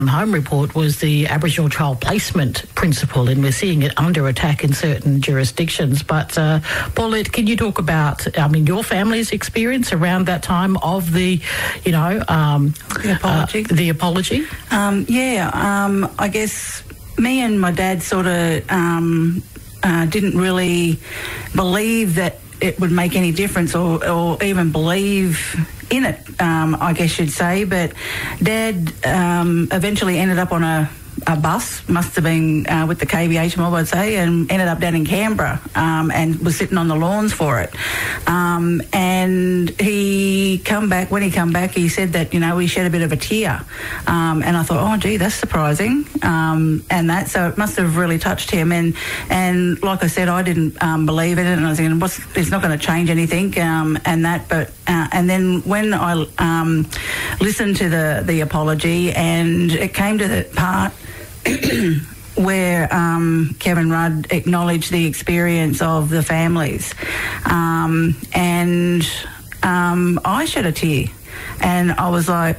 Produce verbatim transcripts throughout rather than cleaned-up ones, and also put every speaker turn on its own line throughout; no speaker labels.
Home Report was the Aboriginal Child Placement Principle, and we're seeing it under attack in certain jurisdictions. But uh, Paulette, can you talk about, I mean, your family's experience around that time of the, you know, um,
the apology?
Uh, the apology?
Um, yeah, um, I guess me and my dad sort of um, uh, didn't really believe that it would make any difference, or, or even believe in it, um, I guess you'd say. But Dad um, eventually ended up on a, a bus, must have been uh, with the K B H mob, I'd say, and ended up down in Canberra um, and was sitting on the lawns for it. Um, and he come back, when he come back, he said that, you know, he shed a bit of a tear. Um, and I thought, oh, gee, that's surprising. Um, and that, so it must have really touched him. And, and like I said, I didn't um, believe in it, and I was thinking, what's, it's not going to change anything, um, and that, but, uh, and then when I um, listened to the, the apology, and it came to the part where um, Kevin Rudd acknowledged the experience of the families, um, and um, I shed a tear, and I was like,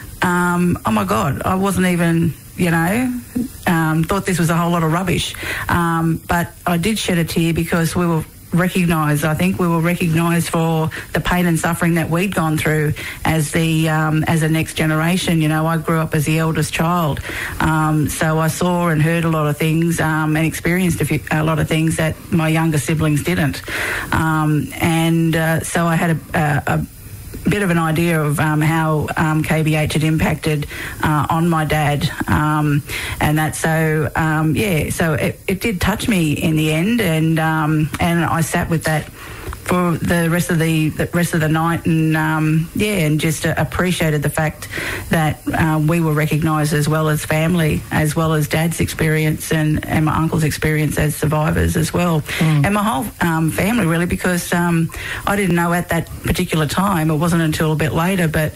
um, oh my God, I wasn't even, you know, um, thought this was a whole lot of rubbish, um, but I did shed a tear because we were recognised, I think we were recognised for the pain and suffering that we'd gone through as the um, as a next generation. You know, I grew up as the eldest child, um, so I saw and heard a lot of things um, and experienced a, few, a lot of things that my younger siblings didn't, um, and uh, so I had a, a, a bit of an idea of um, how um, K B H had impacted uh, on my dad, um, and that. So um, yeah, so it, it did touch me in the end, and um, and I sat with that for the rest of the, the rest of the night, and um, yeah, and just uh, appreciated the fact that uh, we were recognised as well as family, as well as Dad's experience and, and my uncle's experience as survivors as well, mm. and my whole um, family really, because um, I didn't know at that particular time. It wasn't until a bit later, but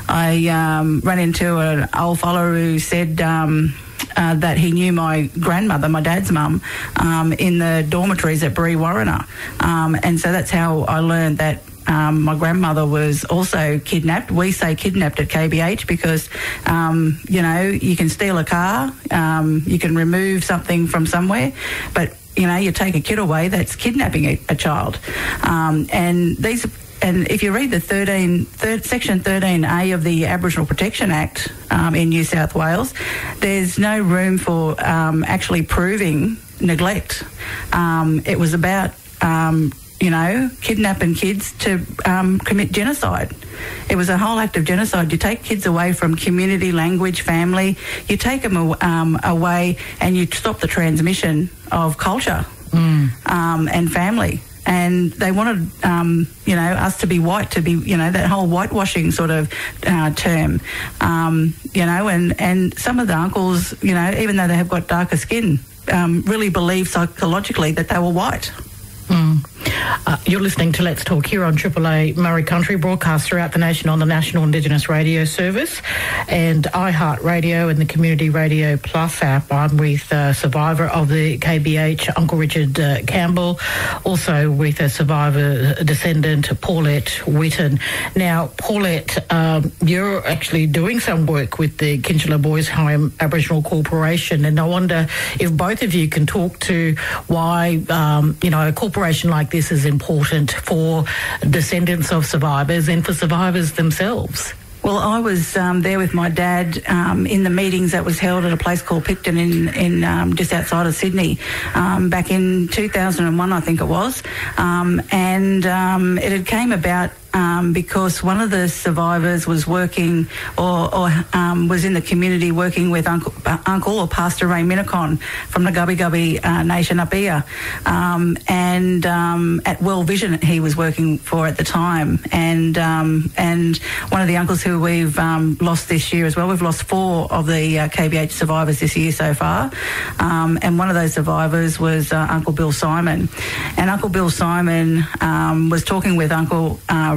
I um, ran into an old fellow who said Um, Uh, that he knew my grandmother, my dad's mum, um, in the dormitories at Brewarrina. Um, and so that's how I learned that um, my grandmother was also kidnapped. We say kidnapped at K B H because, um, you know, you can steal a car, um, you can remove something from somewhere, but, you know, you take a kid away, that's kidnapping a, a child. Um, and these... And if you read the thirteen, third, Section thirteen A of the Aboriginal Protection Act um, in New South Wales, there's no room for um, actually proving neglect. Um, it was about, um, you know, kidnapping kids to um, commit genocide. It was a whole act of genocide. You take kids away from community, language, family. You take them um, away and you stop the transmission of culture mm. um, and family. And they wanted, um, you know, us to be white, to be, you know, that whole whitewashing sort of uh, term, um, you know, and, and some of the uncles, you know, even though they have got darker skin, um, really believe psychologically that they were white.
Mm. Uh, you're listening to Let's Talk here on Triple A Murray Country, broadcast throughout the nation on the National Indigenous Radio Service and iHeartRadio and the Community Radio Plus app. I'm with a survivor of the K B H, Uncle Richard uh, Campbell, also with a survivor descendant, Paulette Whitten. Now, Paulette, um, you're actually doing some work with the Kinchela Boys Home Aboriginal Corporation, and I wonder if both of you can talk to why, um, you know, a corporation like this is important for descendants of survivors and for survivors themselves.
Well, I was um, there with my dad um, in the meetings that was held at a place called Picton in, in um, just outside of Sydney um, back in two thousand one, I think it was, um, and um, it had came about Um, because one of the survivors was working or, or um, was in the community working with Uncle, uh, Uncle or Pastor Ray Minnicon from the Gubbi Gubbi uh, Nation up here. Um, and um, at World Vision he was working for at the time. And um, and one of the uncles who we've um, lost this year as well, we've lost four of the uh, K B H survivors this year so far. Um, and one of those survivors was uh, Uncle Bill Simon. And Uncle Bill Simon um, was talking with Uncle uh,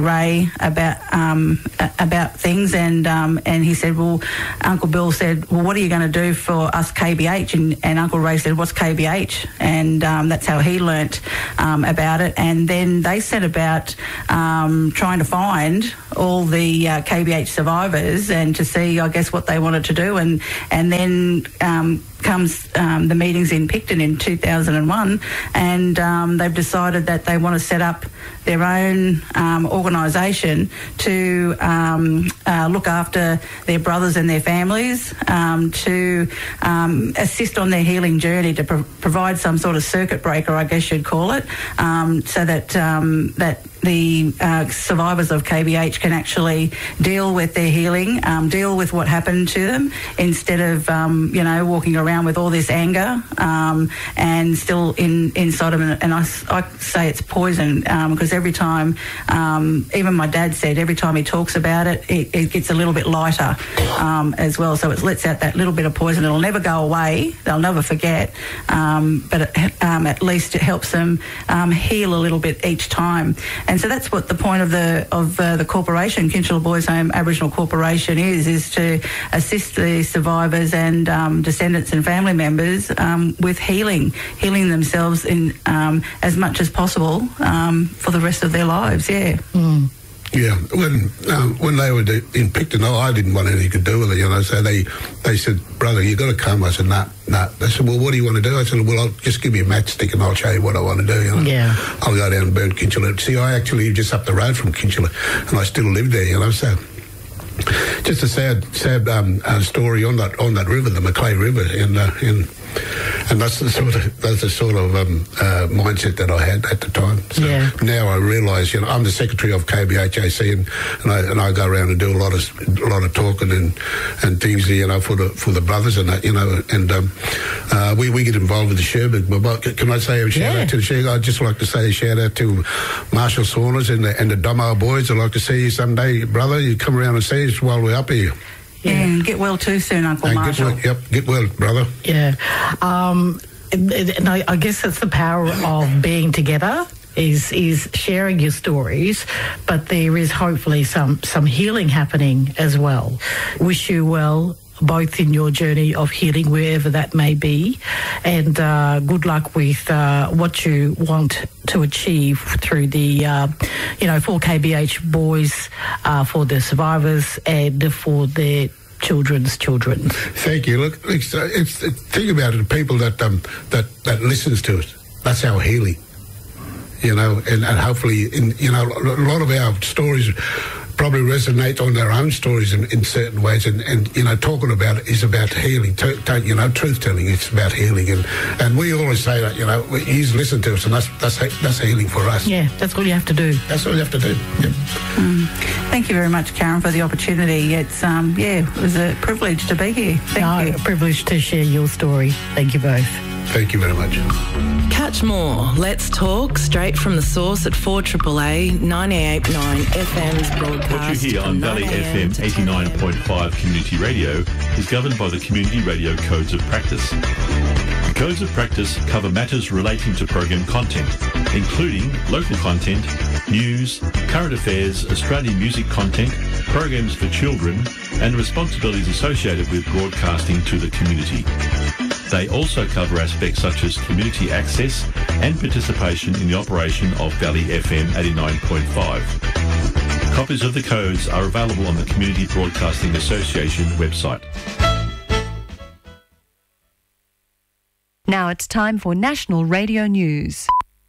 Ray about um, about things, and um, and he said, well, Uncle Bill said, well, what are you going to do for us K B H? And, and Uncle Ray said, what's K B H? And um, that's how he learnt um, about it. And then they set about um, trying to find all the uh, K B H survivors and to see, I guess, what they wanted to do. And and then um, comes um, the meetings in Picton in two thousand one, and um, they've decided that they want to set up their own um, organisation to um, uh, look after their brothers and their families, um, to um, assist on their healing journey, to pro- provide some sort of circuit breaker, I guess you'd call it, um, so that um, that the uh, survivors of K B H can actually deal with their healing, um, deal with what happened to them, instead of um, you know walking around with all this anger um, and still in inside of them. And I, I say it's poison um, because every time, um, even my dad said, every time he talks about it, it, it gets a little bit lighter um, as well. So it lets out that little bit of poison. It'll never go away. They'll never forget. Um, but it, um, at least it helps them um, heal a little bit each time. And so that's what the point of the of uh, the corporation, Kinchela Boys Home Aboriginal Corporation, is, is to assist the survivors and um, descendants and family members um, with healing, healing themselves in um, as much as possible um, for the rest of their lives, yeah.
Mm.
Yeah, when um, when they were in Picton, oh, I didn't want anything to do with it, you know, so they they said, brother, you got to come. I said, nah, nah. They said, well, what do you want to do? I said, well, I'll just give me a matchstick and I'll show you what I want to do, you know.
Yeah.
I'll go down and burn Kinchela. See, I actually live just up the road from Kinchela, and I still live there, you know, so... Just a sad, sad um, uh, story on that on that river, the Macleay River, and uh, and and that's the sort of that's the sort of um, uh, mindset that I had at the time. So
yeah.
Now I realise, you know, I'm the secretary of K B H A C, and, and I and I go around and do a lot of a lot of talking and and things, you know, for the for the brothers and that, you know, and um, uh, we we get involved with the Sherbet. But can I say a shout
yeah.
out to the Sherbet? I'd just like to say a shout out to Marshall Saunders and the and the Domo boys. I'd like to see you someday, brother. You come around and see us while we're up here.
Yeah, and get well too soon, Uncle
And
Marshall.
Get well, yep, get well, brother.
Yeah. Um, and, and I, I guess that's the power of being together, is is sharing your stories, but there is hopefully some, some healing happening as well. Wish you well, both in your journey of healing, wherever that may be, and uh, good luck with uh, what you want to achieve through the, uh, you know, for K B H Boys, uh, for the survivors, and for their children's children.
Thank you. Look, it's, uh, it's uh, think about it. The people that um, that that listens to us, that's our healing. You know, and, and hopefully, in you know, a lot of our stories probably resonate on their own stories in, in certain ways, and, and you know, talking about it is about healing. T- t- you know, truth telling, it's about healing, and, and we always say that, you know, he's listened to us, and that's that's that's healing for us.
Yeah, that's all you have to do.
That's all you have to do. Yep.
Mm. Thank you very much, Karen, for the opportunity. It's um yeah, it was a privilege to be here. Thank
no,
you.
A privilege to share your story. Thank you both.
Thank you very much.
Catch more Let's Talk straight from the source at four A A A ninety-eight point nine F M's broadcast.
What you hear on Valley F M eighty-nine point five Community Radio is governed by the Community Radio Codes of Practice. The Codes of Practice cover matters relating to program content, including local content, news, current affairs, Australian music content, programs for children, and responsibilities associated with broadcasting to the community. They also cover aspects such as community access and participation in the operation of Valley F M eighty-nine point five. Copies of the codes are available on the Community Broadcasting Association website.
Now it's time for National Radio News.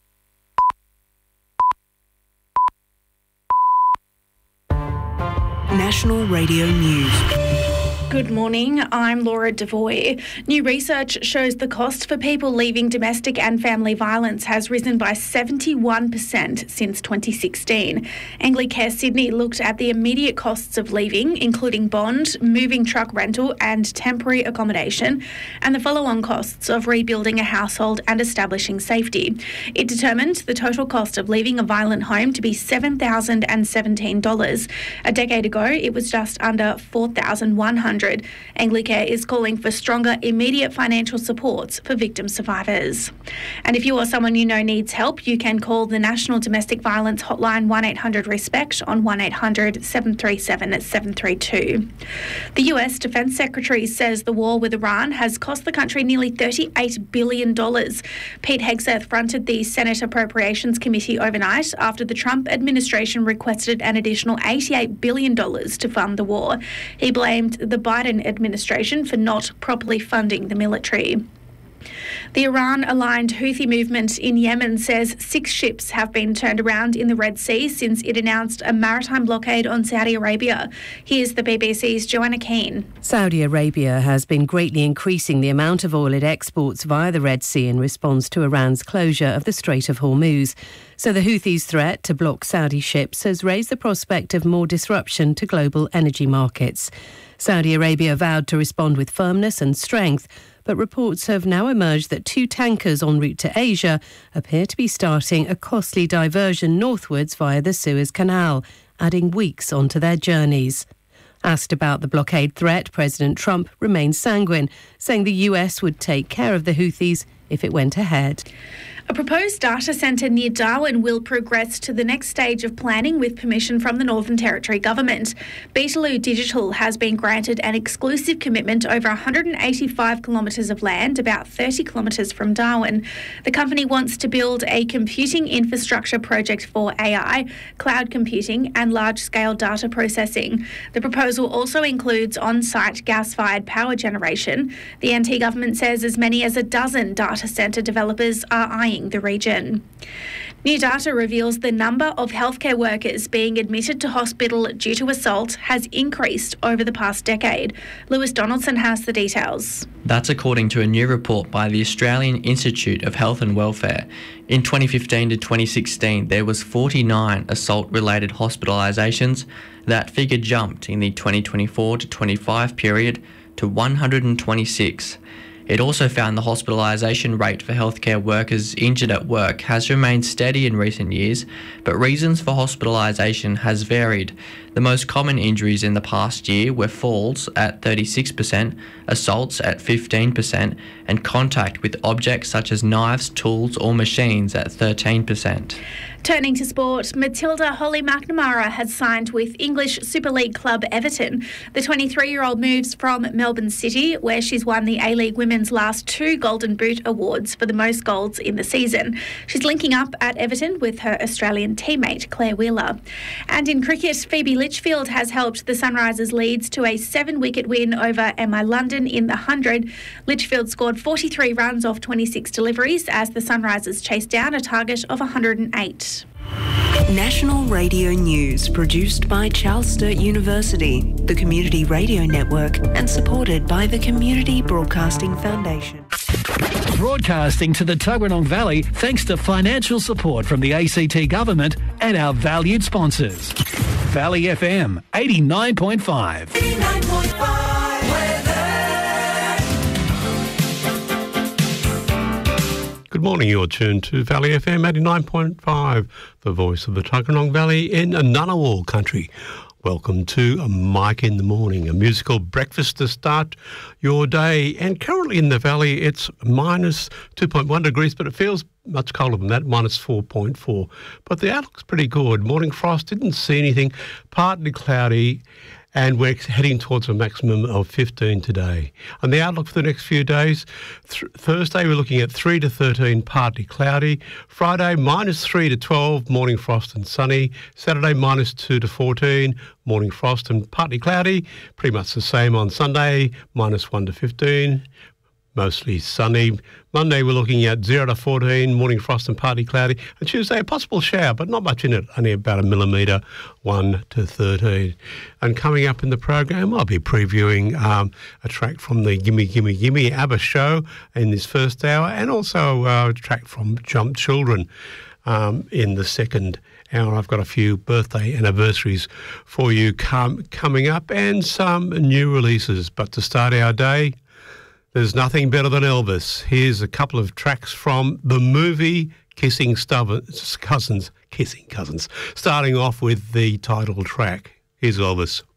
National Radio News.
Good morning, I'm Laura Devoy. New research shows the cost for people leaving domestic and family violence has risen by seventy-one percent since twenty sixteen. Anglicare Sydney looked at the immediate costs of leaving, including bond, moving truck rental and temporary accommodation, and the follow-on costs of rebuilding a household and establishing safety. It determined the total cost of leaving a violent home to be seven thousand seventeen dollars. A decade ago, it was just under four thousand one hundred dollars. hundred. Anglicare is calling for stronger immediate financial supports for victim survivors. And if you or someone you know needs help, you can call the National Domestic Violence Hotline one eight hundred RESPECT on one eight hundred seven three seven seven three two. The U S Defence Secretary says the war with Iran has cost the country nearly thirty-eight billion dollars. Pete Hegseth fronted the Senate Appropriations Committee overnight after the Trump administration requested an additional eighty-eight billion dollars to fund the war. He blamed the Biden administration for not properly funding the military. The Iran-aligned Houthi movement in Yemen says six ships have been turned around in the Red Sea since it announced a maritime blockade on Saudi Arabia. Here's the B B C's Joanna Keane.
Saudi Arabia has been greatly increasing the amount of oil it exports via the Red Sea in response to Iran's closure of the Strait of Hormuz. So the Houthis' threat to block Saudi ships has raised the prospect of more disruption to global energy markets. Saudi Arabia vowed to respond with firmness and strength, but reports have now emerged that two tankers en route to Asia appear to be starting a costly diversion northwards via the Suez Canal, adding weeks onto their journeys. Asked about the blockade threat, President Trump remains sanguine, saying the U S would take care of the Houthis if it went ahead.
A proposed data centre near Darwin will progress to the next stage of planning with permission from the Northern Territory Government. Beetaloo Digital has been granted an exclusive commitment over one hundred eighty-five kilometres of land, about thirty kilometres from Darwin. The company wants to build a computing infrastructure project for A I, cloud computing and large-scale data processing. The proposal also includes on-site gas-fired power generation. The N T government says as many as a dozen data centre developers are eyeing the region. New data reveals the number of healthcare workers being admitted to hospital due to assault has increased over the past decade. Lewis Donaldson has the details.
That's according to a new report by the Australian Institute of Health and Welfare. In twenty fifteen to twenty sixteen, there was forty-nine assault-related hospitalisations. That figure jumped in the twenty twenty-four to twenty-five period to one hundred twenty-six. It also found the hospitalisation rate for healthcare workers injured at work has remained steady in recent years, but reasons for hospitalisation has varied. The most common injuries in the past year were falls at thirty-six percent, assaults at fifteen percent, and contact with objects such as knives, tools or machines at thirteen percent.
Turning to sport, Matilda Holly McNamara has signed with English Super League club Everton. The twenty-three-year-old moves from Melbourne City, where she's won the A-League Women's last two Golden Boot awards for the most goals in the season. She's linking up at Everton with her Australian teammate Claire Wheeler. And in cricket, Phoebe Litchfield has helped the Sunrisers Leeds to a seven-wicket win over M I London in the one hundred. Litchfield scored forty-three runs off twenty-six deliveries as the Sunrisers chased down a target of one hundred eight.
National Radio News, produced by Charles Sturt University, the Community Radio Network, and supported by the Community Broadcasting Foundation.
Broadcasting to the Tuggeranong Valley thanks to financial support from the A C T Government and our valued sponsors. Valley F M eighty-nine point five. eighty-nine point five.
Good morning, you're tuned to Valley F M eighty-nine point five, the voice of the Tuggeranong Valley in Ngunnawal country. Welcome to Mike in the Morning, a musical breakfast to start your day. And currently in the valley, it's minus two point one degrees, but it feels much colder than that, minus four point four. But the outlook's pretty good. Morning frost, didn't see anything, partly cloudy, and we're heading towards a maximum of fifteen today. And the outlook for the next few days, th- Thursday we're looking at three to thirteen, partly cloudy. Friday, minus three to twelve, morning frost and sunny. Saturday, minus two to fourteen, morning frost and partly cloudy. Pretty much the same on Sunday, minus one to fifteen. Mostly sunny. Monday we're looking at zero to fourteen, morning frost and partly cloudy. And Tuesday a possible shower, but not much in it, only about a millimetre, one to thirteen. And coming up in the program, I'll be previewing um, a track from the Gimme Gimme Gimme ABBA show in this first hour, and also uh, a track from Jump Children um, in the second hour. I've got a few birthday anniversaries for you com- coming up, and some new releases. But to start our day, there's nothing better than Elvis. Here's a couple of tracks from the movie Kissing Stub- Cousins, Kissing Cousins, starting off with the title track. Here's Elvis.